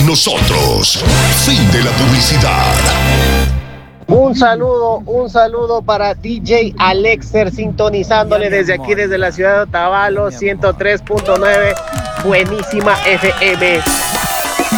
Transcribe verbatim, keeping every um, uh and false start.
nosotros. Fin de la publicidad. Un saludo, un saludo para D J Alexer, sintonizándole desde aquí, desde la ciudad de Otavalo, ciento tres punto nueve, buenísima F M.